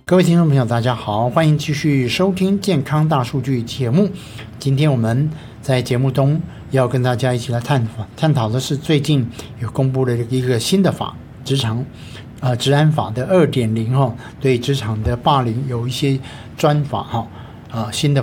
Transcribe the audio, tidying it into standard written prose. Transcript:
各位听众朋友大家好，欢迎继续收听健康大数据节目。今天我们在节目中要跟大家一起来探讨的是最近有公布的一个新的法，职安法的 2.0 对职场的霸凌有一些专法新的